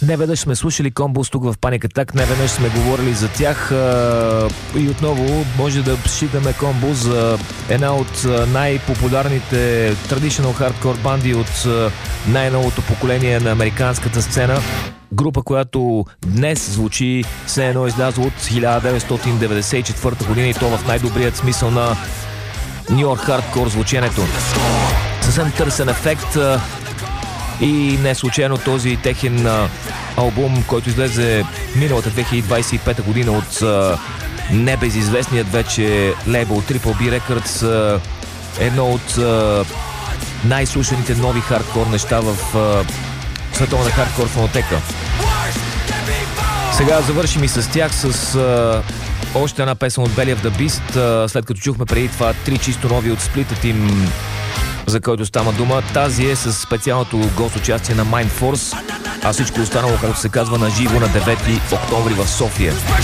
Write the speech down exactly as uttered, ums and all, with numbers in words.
Не веднъж сме слушали Комбус тук в Panic Attack, не веднъж сме говорили за тях и отново може да считаме Комбус за една от най-популярните traditional hardcore банди от най-новото поколение на американската сцена. Група, която днес звучи все едно излязло от хиляда деветстотин деветдесет и четвърта година и то в най-добрият смисъл на New York Hardcore звученето. Съвсем търсен ефект и не случайно този техен албум, който излезе миналата две хиляди двадесет и пета година от небезизвестният вече лейбъл Triple B Records, едно от най-слушаните нови хардкор неща в световна хардкор фонотека. Сега завършим и с тях с а, още една песен от Belly of the Beast, а, след като чухме преди това три чисто нови от сплитът им, за който стана дума. Тази е с специалното гост участие на Mind Force, а всичко останало, както се казва, на живо на девети октомври в София.